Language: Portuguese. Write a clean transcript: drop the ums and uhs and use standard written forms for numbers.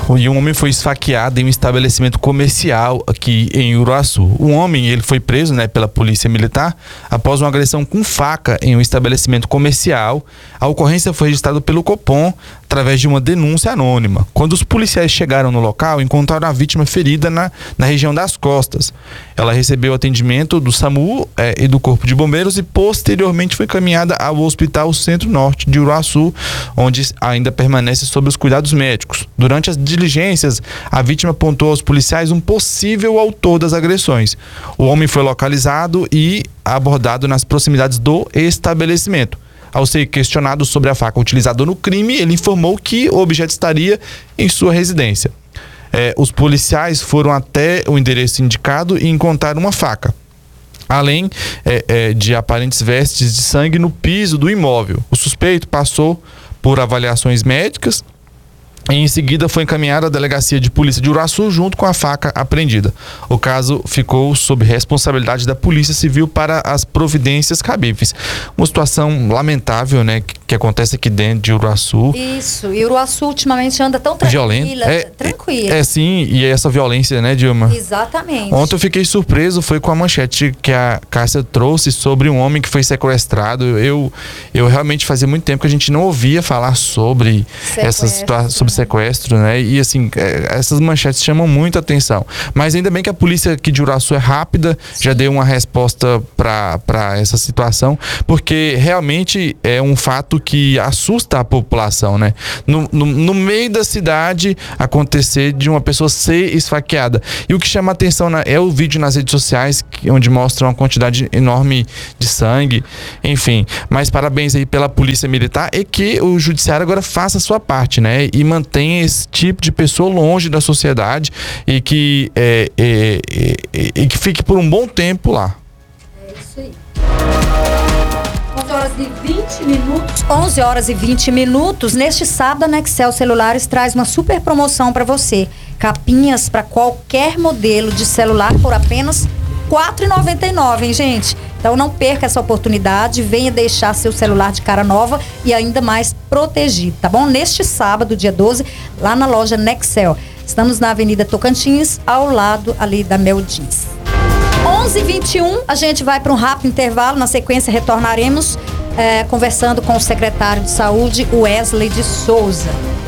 E um homem foi esfaqueado em um estabelecimento comercial aqui em Uruaçu. O homem, ele foi preso, né, pela polícia militar após uma agressão com faca em um estabelecimento comercial. A ocorrência foi registrada pelo Copom através de uma denúncia anônima. Quando os policiais chegaram no local, encontraram a vítima ferida na região das costas. Ela recebeu atendimento do SAMU e do Corpo de Bombeiros e posteriormente foi encaminhada ao Hospital Centro-Norte de Uruaçu, onde ainda permanece sob os cuidados médicos. Durante as diligências, a vítima apontou aos policiais um possível autor das agressões. O homem foi localizado e abordado nas proximidades do estabelecimento. Ao ser questionado sobre a faca utilizada no crime, ele informou que o objeto estaria em sua residência. Os policiais foram até o endereço indicado e encontraram uma faca, além de aparentes vestes de sangue no piso do imóvel. O suspeito passou por avaliações médicas e em seguida foi encaminhado à delegacia de polícia de Uruaçu junto com a faca apreendida. O caso ficou sob responsabilidade da Polícia Civil para as providências cabíveis. Uma situação lamentável, né, que acontece aqui dentro de Uruaçu. Isso, e Uruaçu ultimamente anda tão tranquila. Tranquila. Sim, e essa violência, né, Dilma? Exatamente. Ontem eu fiquei surpreso, foi com a manchete que a Cássia trouxe sobre um homem que foi sequestrado. Eu realmente fazia muito tempo que a gente não ouvia falar sobre essa situação, sobre sequestro, né? E assim, essas manchetes chamam muita atenção. Mas ainda bem que a polícia aqui de Uruaçu é rápida, já deu uma resposta para essa situação, porque realmente é um fato que assusta a população, né? No meio da cidade acontecer de uma pessoa ser esfaqueada. E o que chama a atenção é o vídeo nas redes sociais, onde mostra uma quantidade enorme de sangue, enfim. Mas parabéns aí pela Polícia Militar e que o Judiciário agora faça a sua parte, né? E mantenha esse tipo de pessoa longe da sociedade e que fique por um bom tempo lá. É isso aí. 11 horas e 20 minutos. Neste sábado, a Nextel Celulares traz uma super promoção para você. Capinhas para qualquer modelo de celular por apenas R$ 4,99, hein, gente? Então não perca essa oportunidade, venha deixar seu celular de cara nova e ainda mais protegido, tá bom? Neste sábado, dia 12, lá na loja Nextel. Estamos na Avenida Tocantins, ao lado ali da Mel Diz. 11h21, a gente vai para um rápido intervalo. Na sequência, retornaremos conversando com o secretário de Saúde, Wesley de Souza.